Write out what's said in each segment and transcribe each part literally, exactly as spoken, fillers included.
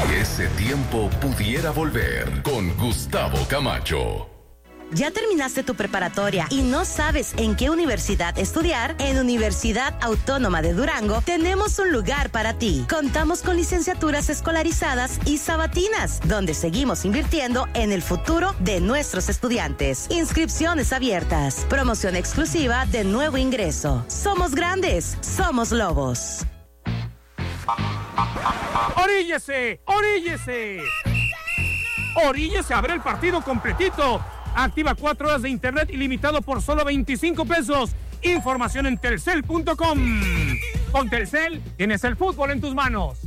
ese tiempo pudiera volver con Gustavo Camacho. ¿Ya terminaste tu preparatoria y no sabes en qué universidad estudiar? En Universidad Autónoma de Durango tenemos un lugar para ti. Contamos con licenciaturas escolarizadas y sabatinas, donde seguimos invirtiendo en el futuro de nuestros estudiantes. Inscripciones abiertas. Promoción exclusiva de nuevo ingreso. Somos grandes, somos lobos. ¡Oríllese! ¡Oríllese! ¡Oríllese a ver el partido completito! Activa cuatro horas de internet ilimitado por solo veinticinco pesos. Información en telcel punto com. Con Telcel tienes el fútbol en tus manos.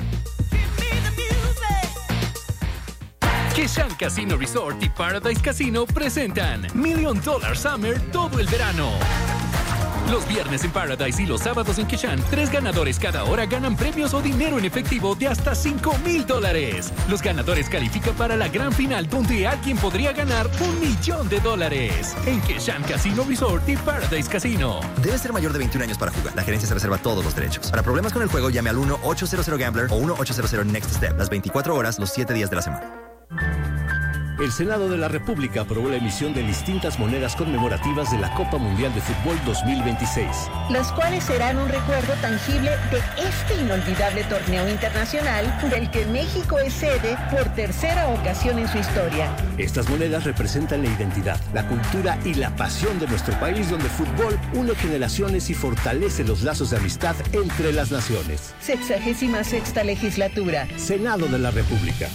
Keshan Casino Resort y Paradise Casino presentan Million Dollar Summer todo el verano. Los viernes en Paradise y los sábados en Keshan, tres ganadores cada hora ganan premios o dinero en efectivo de hasta cinco mil dólares. Los ganadores califican para la gran final, donde alguien podría ganar un millón de dólares. En Keshan Casino Resort y Paradise Casino. Debe ser mayor de veintiún años para jugar. La gerencia se reserva todos los derechos. Para problemas con el juego, llame al uno ocho cero cero Gambler o uno ocho cero cero Next Step. Las veinticuatro horas, los siete días de la semana. El Senado de la República aprobó la emisión de distintas monedas conmemorativas de la Copa Mundial de Fútbol dos mil veintiséis. Las cuales serán un recuerdo tangible de este inolvidable torneo internacional del que México es sede por tercera ocasión en su historia. Estas monedas representan la identidad, la cultura y la pasión de nuestro país, donde el fútbol une generaciones y fortalece los lazos de amistad entre las naciones. Sexagésima sexta legislatura. Senado de la República.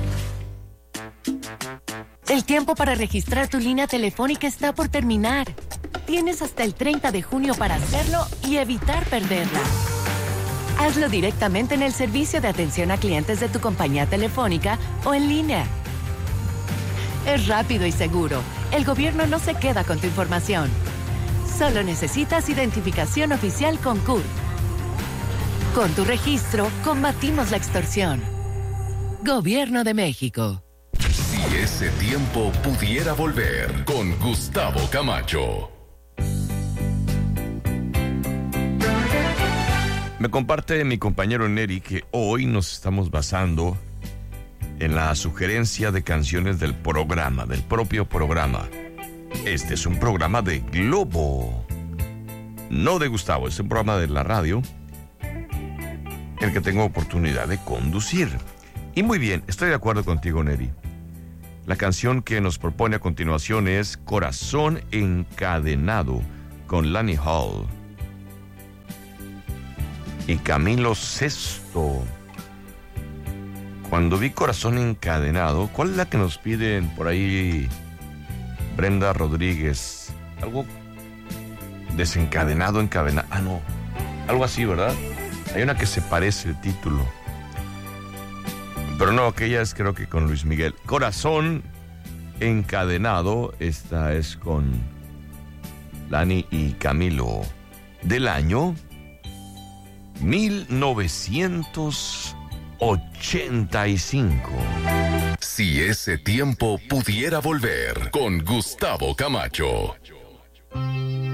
El tiempo para registrar tu línea telefónica está por terminar. Tienes hasta el treinta de junio para hacerlo y evitar perderla. Hazlo directamente en el servicio de atención a clientes de tu compañía telefónica o en línea. Es rápido y seguro. El gobierno no se queda con tu información. Solo necesitas identificación oficial con C U R. Con tu registro, combatimos la extorsión. Gobierno de México. Si ese tiempo pudiera volver con Gustavo Camacho. Me comparte mi compañero Neri que hoy nos estamos basando en la sugerencia de canciones del programa, del propio programa. Este es un programa de Globo, no de Gustavo, es un programa de la radio, el que tengo oportunidad de conducir. Y muy bien, estoy de acuerdo contigo, Neri. La canción que nos propone a continuación es Corazón Encadenado con Lani Hall y Camilo Sesto. Cuando vi Corazón Encadenado, ¿cuál es la que nos piden por ahí Brenda Rodríguez? Algo desencadenado, encadenado. Ah, no, algo así, ¿verdad? Hay una que se parece el título. Pero no, aquella es creo que con Luis Miguel. Corazón Encadenado, esta es con Lani y Camilo, del año mil novecientos ochenta y cinco. Si ese tiempo pudiera volver con Gustavo Camacho.